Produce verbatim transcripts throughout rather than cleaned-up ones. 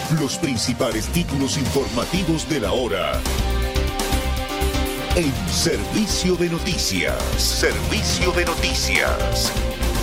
Los principales títulos informativos de la hora. En Servicio de Noticias. Servicio de Noticias.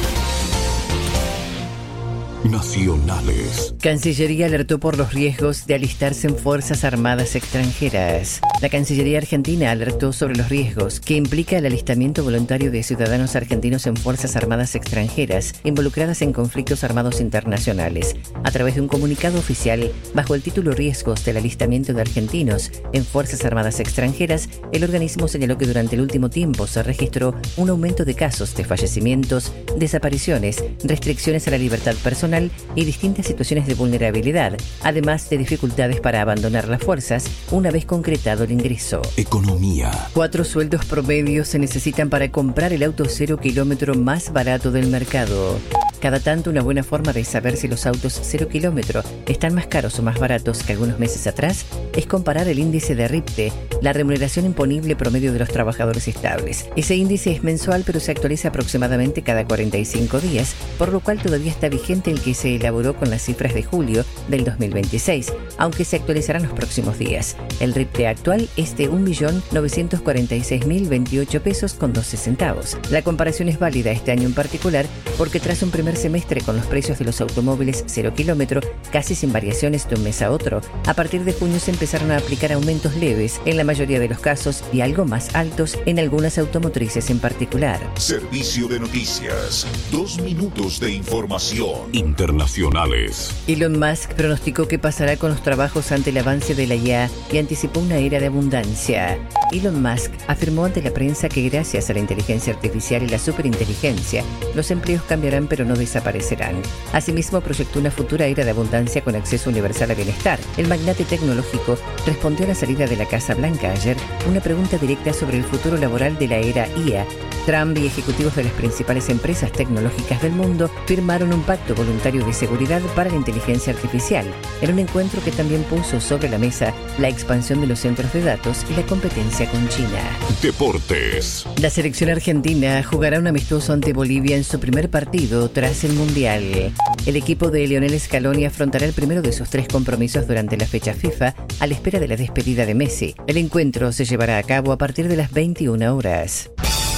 Nacionales. Cancillería alertó por los riesgos de alistarse en Fuerzas Armadas extranjeras. La Cancillería Argentina alertó sobre los riesgos que implica el alistamiento voluntario de ciudadanos argentinos en Fuerzas Armadas extranjeras involucradas en conflictos armados internacionales. A través de un comunicado oficial, bajo el título Riesgos del alistamiento de argentinos en Fuerzas Armadas extranjeras, el organismo señaló que durante el último tiempo se registró un aumento de casos de fallecimientos, desapariciones, restricciones a la libertad personal y distintas situaciones de vulnerabilidad, además de dificultades para abandonar las fuerzas una vez concretado el ingreso. Economía. Cuatro sueldos promedios se necesitan para comprar el auto cero kilómetro más barato del mercado. Cada tanto, una buena forma de saber si los autos cero kilómetro están más caros o más baratos que algunos meses atrás es comparar el índice de R I P T E, la remuneración imponible promedio de los trabajadores estables. Ese índice es mensual, pero se actualiza aproximadamente cada cuarenta y cinco días, por lo cual todavía está vigente el que se elaboró con las cifras de julio del dos mil veintiséis, aunque se actualizarán los próximos días. El R I P T E actual es de un millón novecientos cuarenta y seis mil veintiocho pesos con doce centavos. La comparación es válida este año en particular porque tras un primer semestre con los precios de los automóviles cero kilómetro casi sin variaciones de un mes a otro, a partir de junio se empezaron a aplicar aumentos leves en la mayoría de los casos y algo más altos en algunas automotrices en particular. Servicio de Noticias. Dos minutos de información. Internacionales. Elon Musk pronosticó qué pasará con los trabajos ante el avance de la I A y anticipó una era de abundancia. Elon Musk afirmó ante la prensa que gracias a la inteligencia artificial y la superinteligencia, los empleos cambiarán pero no desaparecerán. Asimismo, proyectó una futura era de abundancia con acceso universal a bienestar. El magnate tecnológico respondió a la salida de la Casa Blanca ayer una pregunta directa sobre el futuro laboral de la era I A. Trump y ejecutivos de las principales empresas tecnológicas del mundo firmaron un pacto voluntario de seguridad para la inteligencia artificial, en un encuentro que también puso sobre la mesa la expansión de los centros de datos y la competencia con China. Deportes. La selección argentina jugará un amistoso ante Bolivia en su primer partido tras el Mundial. El equipo de Lionel Scaloni afrontará el primero de sus tres compromisos durante la fecha FIFA a la espera de la despedida de Messi. El encuentro se llevará a cabo a partir de las veintiuna horas.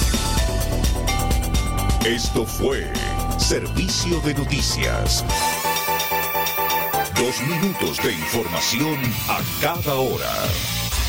Esto fue Servicio de Noticias. Dos minutos de información a cada hora.